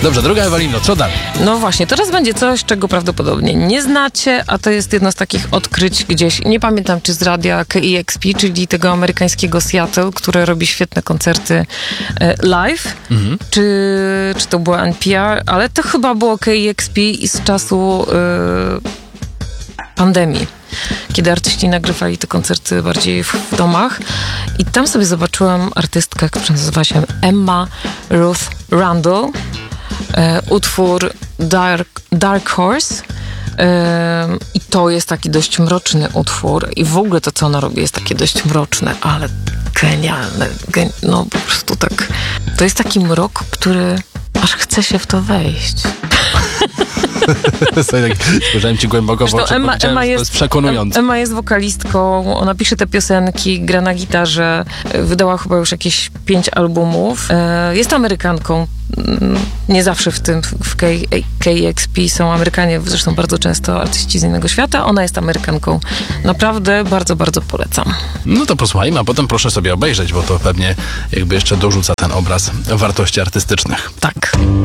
Dobrze, droga Ewelino, co dalej? No właśnie, teraz będzie coś, czego prawdopodobnie nie znacie, a to jest jedno z takich odkryć gdzieś, nie pamiętam czy z radia KEXP, czyli tego amerykańskiego Seattle, które robi świetne koncerty live, czy to było NPR, ale to chyba było KEXP i z czasu pandemii, kiedy artyści nagrywali te koncerty bardziej w domach i tam sobie zobaczyłam artystkę, która nazywa się Emma Ruth Randall, utwór Dark Horse. I to jest taki dość mroczny utwór i w ogóle to, co ona robi, jest takie dość mroczne, ale genialne. No po prostu tak. To jest taki mrok, który aż chce się w to wejść. Spojrzałem ci głęboko w oczy, Emma to jest przekonujące. Emma jest wokalistką, ona pisze te piosenki, gra na gitarze, wydała chyba już jakieś 5 albumów. Jest Amerykanką. Nie zawsze w KEXP są Amerykanie, zresztą bardzo często artyści z innego świata. Ona jest Amerykanką. Naprawdę bardzo, bardzo polecam. No to posłuchajmy, a potem proszę sobie obejrzeć, bo to pewnie jakby jeszcze dorzuca ten obraz wartości artystycznych. Tak.